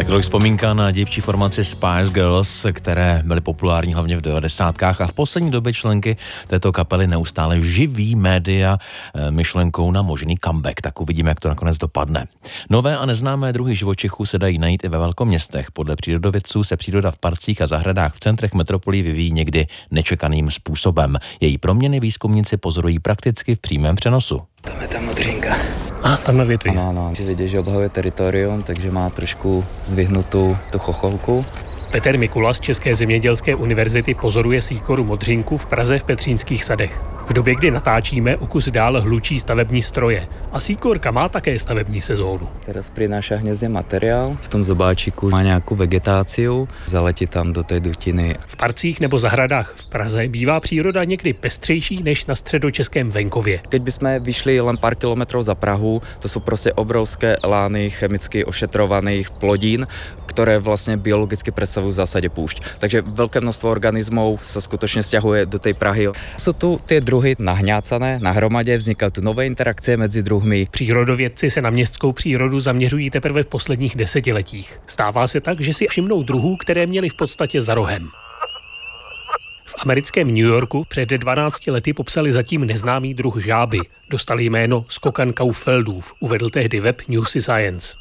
krok vzpomínka na dívčí formaci Spice Girls, které byly populární hlavně v 90kách a v poslední době členky této kapely neustále živí média myšlenkou na možný comeback. Tak uvidíme, jak to nakonec dopadne. Nové a neznámé druhy živočichů se dají najít i ve velkoměstech. Podle přírodovědců se příroda v parcích a zahradách v centrech metropolí vyvíjí někdy nečekaným způsobem. Její proměny výzkumníci pozorují prakticky v přímém přenosu. Tam je ta modřínka. A tam na větvi. Ano. Vidět, že odhaluje teritorium, takže má trošku zdvihnutou tu chocholku. Petr Mikula z České zemědělské univerzity pozoruje síkoru modřinku v Praze v Petřínských sadech. V době, kdy natáčíme, o kus dál hlučí stavební stroje. A síkorka má také stavební sezónu. Teraz prináša hniezdne materiál. V tom zobáčiku má nějakou vegetáciu. Zaletí tam do té dutiny. V parcích nebo zahradách v Praze bývá příroda někdy pestřejší než na středočeském venkově. Keď by sme vyšli len pár kilometrov za Prahu, to sú proste obrovské lány chemicky ošetrovaných plodín, ktoré vlastne biologicky predstavujú v zásade púšť. Takže veľké množstvo organizmov sa skutočne sťahuje do tej Prahy. Sú tu tie druhy nahňácané na hromadě, vznikají tu nové interakce mezi druhy. Přírodovědci se na městskou přírodu zaměřují teprve v posledních desetiletích. Stává se tak, že si všimnou druhů, které měli v podstatě za rohem. V americkém New Yorku před 12 lety popsali zatím neznámý druh žáby. Dostali jméno skokan Kaufeldův, uvedl tehdy web Newsy Science.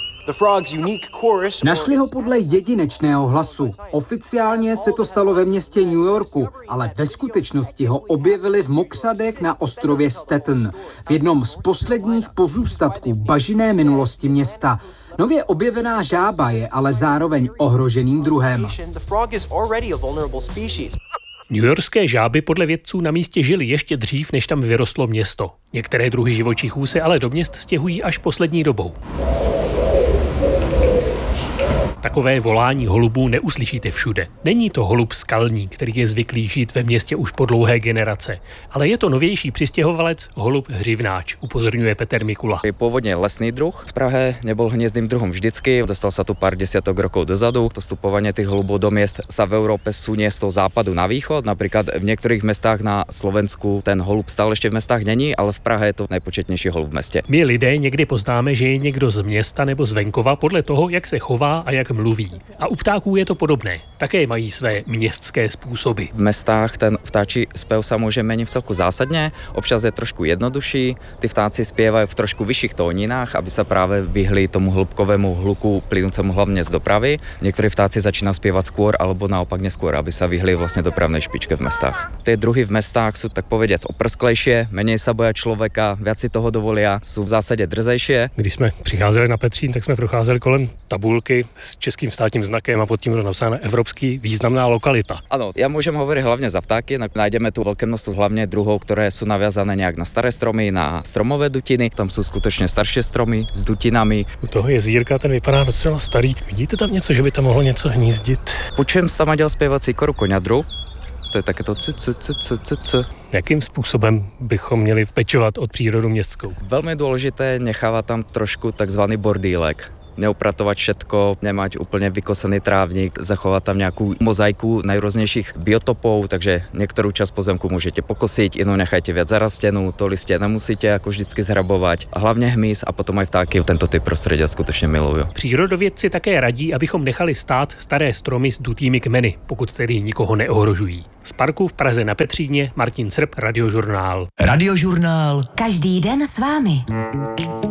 Našli ho podle jedinečného hlasu. Oficiálně se to stalo ve městě New Yorku, ale ve skutečnosti ho objevili v mokřadech na ostrově Staten, v jednom z posledních pozůstatků bažinné minulosti města. Nově objevená žába je ale zároveň ohroženým druhem. Newyorské žáby podle vědců na místě žily ještě dřív, než tam vyrostlo město. Některé druhy živočichů se ale do měst stěhují až poslední dobou. Takové volání holubů neuslyšíte všude. Není to holub skalní, který je zvyklý žít ve městě už po dlouhé generace, ale je to novější přistěhovalec holub hřivnáč, upozorňuje Petr Mikula. Je pôvodne lesný druh. V Prahe nebol hniezdnym druhom vždycky, dostal sa tu pár desiatok rokov dozadu. To vstupovanie tých holubov do miest sa v Európe sunie z toho západu na východ. Napríklad v niektorých mestách na Slovensku ten holub stále ešte v mestách není, ale v Prahe je to najpočetnější holub v meste. My lidé někdy poznáme, že je někdo z města nebo z venkova podle toho, jak se chová a jak mluví. A u ptáků je to podobné. Také mají své městské způsoby. V mestách ten vtáčí spev sa môže meniť vcelku zásadne. Občas je trošku jednodušší. Tí vtáci spievajú v trošku vyšších tóninách, aby sa práve vyhli tomu hĺbkovému hluku plynúcemu hlavne z dopravy. Niektorí vtáci začínajú spievať skôr alebo naopak neskôr, aby sa vyhli vlastne dopravnej špičke v mestách. Tie druhy v mestách sú tak povediac oprsklejšie, menej sa boja človeka, viac si toho dovolia, sú v zásade drzejšie. Když jsme přicházeli na Petřín, tak jsme procházeli kolem tabulky s českým státním znakem a pod tím bylo napsáno Evropský významná lokalita. Áno, ja môžem hovoriť hlavne za vtáky. Nájdeme tu veľké množstvo hlavne druhov, ktoré sú naviazané nejak na staré stromy, na stromové dutiny. Tam sú skutočne staršie stromy s dutinami. U toho jezírka ten vypadá docela starý. Vidíte tam něco, že by tam mohlo něco hnízdit? Počujem tam dělal zpěvat síkoru koňadru. To je také to c. Jakým způsobem bychom měli pečovat od přírodu městskou? Veľmi dôležité nechávať tam trošku takzvaný bordílek. Neupratovať všetko, nemať úplne vykosený trávnik, zachovať tam nejakú mozaiku najrôznejších biotopov, takže niektorú časť pozemku môžete pokosiť, inú nechajte viac zarastenú, to listie nemusíte ako vždycky zhrabovať. Hlavne hmyz a potom aj vtáky tento typ prostredia skutočne milujú. Přírodovědci také radí, abychom nechali stát staré stromy s dutými kmeny, pokud tedy nikoho neohrožují. Z parku v Praze na Petříně Martin Srb, Radiožurnál. Radiožurnál. Každý den s vámi.